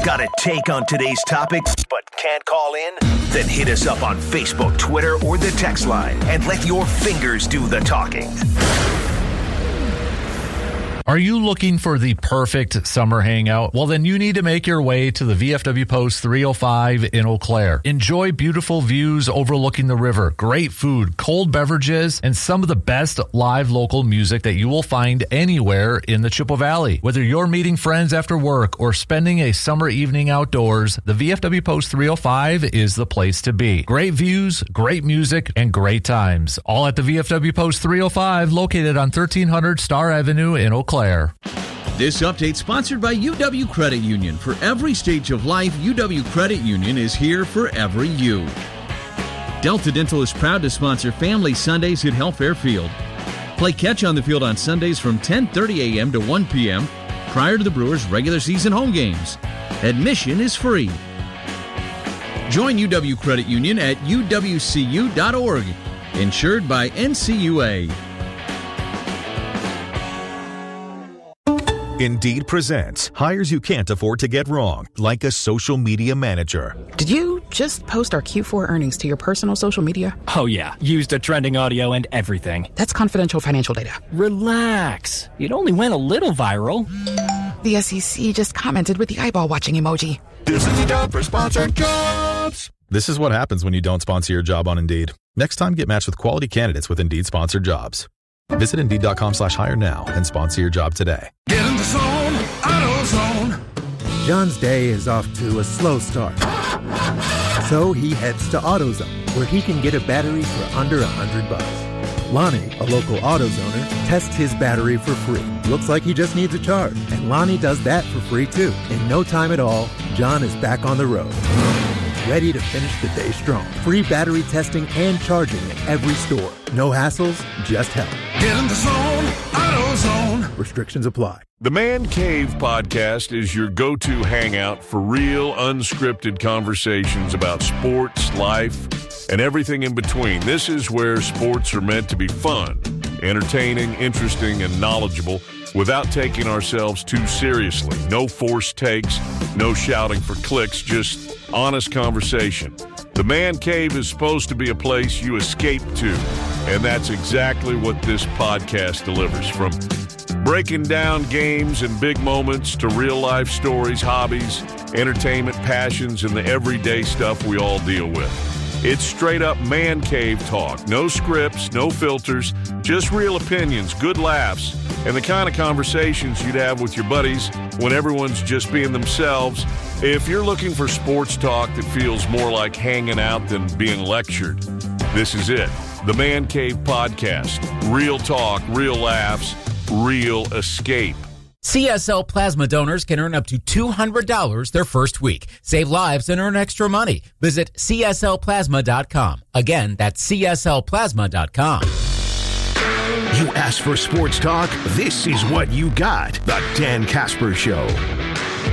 Got a take on today's topic, but can't call in? Then hit us up on Facebook, Twitter, or the text line and let your fingers do the talking. Are you looking for the perfect summer hangout? Well, then you need to make your way to the VFW Post 305 in Eau Claire. Enjoy beautiful views overlooking the river, great food, cold beverages, and some of the best live local music that you will find anywhere in the Chippewa Valley. Whether you're meeting friends after work or spending a summer evening outdoors, the VFW Post 305 is the place to be. Great views, great music, and great times. All at the VFW Post 305, located on 1300 Star Avenue in Eau Claire. This update sponsored by UW Credit Union. For every stage of life, UW Credit Union is here for every you. Delta Dental is proud to sponsor Family Sundays at Health Fairfield. Play catch on the field on Sundays from 10:30 a.m. to 1 p.m. prior to the Brewers' regular season home games. Admission is free. Join UW Credit Union at uwcu.org. Insured by NCUA. Indeed presents hires you can't afford to get wrong, like a social media manager. Did you just post our Q4 earnings to your personal social media? Oh yeah, used a trending audio and everything. That's confidential financial data. Relax. It only went a little viral. The SEC just commented with the eyeball watching emoji. This is the job for sponsored jobs. This is what happens when you don't sponsor your job on Indeed. Next time, get matched with quality candidates with Indeed sponsored jobs. Visit Indeed.com/hire now and sponsor your job today. Get in the zone, AutoZone. John's day is off to a slow start. So he heads to AutoZone, where he can get a battery for under $100. Lonnie, a local AutoZoner, tests his battery for free. Looks like he just needs a charge. And Lonnie does that for free too. In no time at all, John is back on the road. Ready to finish the day strong. Free battery testing and charging at every store. No hassles, just help. Get in the zone, AutoZone. Restrictions apply. The Man Cave podcast is your go-to hangout for real, unscripted conversations about sports, life, and everything in between. This is where sports are meant to be fun, entertaining, interesting, and knowledgeable without taking ourselves too seriously. No forced takes, no shouting for clicks, just honest conversation. The Man Cave is supposed to be a place you escape to, and that's exactly what this podcast delivers. From breaking down games and big moments to real-life stories, hobbies, entertainment, passions, and the everyday stuff we all deal with. It's straight-up Man Cave talk. No scripts, no filters, just real opinions, good laughs, and the kind of conversations you'd have with your buddies when everyone's just being themselves. If you're looking for sports talk that feels more like hanging out than being lectured, this is it. The Man Cave Podcast. Real talk, real laughs, real escape. CSL Plasma donors can earn up to $200 their first week. Save lives and earn extra money. Visit CSLPlasma.com. Again, that's CSLPlasma.com. You asked for sports talk? This is what you got. The Dan Casper Show.